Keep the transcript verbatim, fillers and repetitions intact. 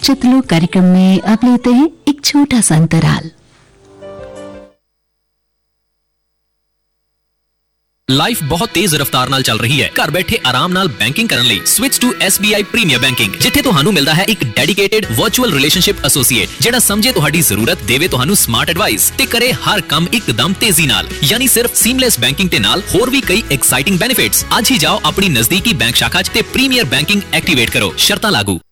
चित्रलोक कार्यक्रम में अब लेते हैं एक छोटा सा अंतराल। लाइफ बहुत तेज रफ्तार नाल चल रही है। घर बैठे आराम नाल बैंकिंग करने ਲਈ switch to S B I premiere banking, जिथे ਤੁਹਾਨੂੰ ਮਿਲਦਾ ਹੈ ਇੱਕ ਡੈਡੀਕੇਟਿਡ ਵਰਚੁਅਲ ਰਿਲੇਸ਼ਨਸ਼ਿਪ ਐਸੋਸੀਏਟ ਜਿਹੜਾ ਸਮਝੇ ਤੁਹਾਡੀ ਜ਼ਰੂਰਤ, ਦੇਵੇ ਤੁਹਾਨੂੰ ਸਮਾਰਟ ਐਡਵਾਈਸ ਤੇ ਕਰੇ ਹਰ ਕੰਮ ਇੱਕਦਮ ਤੇਜ਼ੀ ਨਾਲ। ਯਾਨੀ ਸਿਰਫ ਸੀਮਲੈਸ ਬੈਂਕਿੰਗ ਦੇ ਨਾਲ ਹੋਰ ਵੀ ਕਈ ਐਕਸਾਈਟਿੰਗ ਬੈਨੀਫਿਟਸ। ਅੱਜ ਹੀ ਜਾਓ ਆਪਣੀ ਨਜ਼ਦੀਕੀ ਬੈਂਕ ਸ਼ਾਖਾ 'ਚ ਤੇ ਪ੍ਰੀਮੀਅਰ ਬੈਂਕਿੰਗ ਐਕਟੀਵੇਟ ਕਰੋ। ਸ਼ਰਤਾਂ ਲਾਗੂ।